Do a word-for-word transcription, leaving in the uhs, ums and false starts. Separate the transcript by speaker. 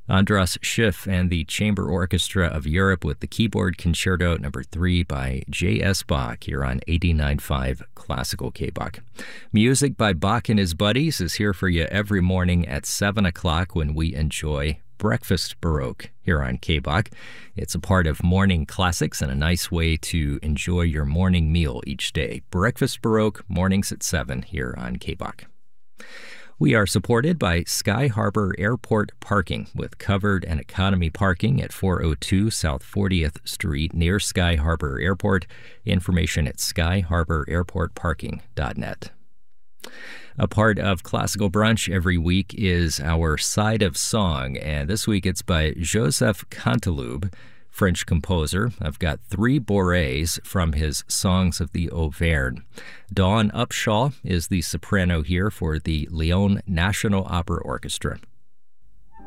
Speaker 1: Andras Schiff and the Chamber Orchestra of Europe with the Keyboard Concerto number three by J S. Bach here on eighty-nine point five Classical K-Bach. Music by Bach and his buddies is here for you every morning at seven o'clock when we enjoy Breakfast Baroque here on K-Bach. It's a part of Morning Classics and a nice way to enjoy your morning meal each day. Breakfast Baroque, mornings at seven here on K-Bach. We are supported by Sky Harbor Airport Parking with covered and economy parking at four oh two South fortieth Street near Sky Harbor Airport. Information at sky harbor airport parking dot net. A part of Classical Brunch every week is our Side of Song, and this week it's by Joseph Canteloube, French composer. I've got three bourrées from his Songs of the Auvergne. Dawn Upshaw is the soprano here for the Lyon National Opera Orchestra.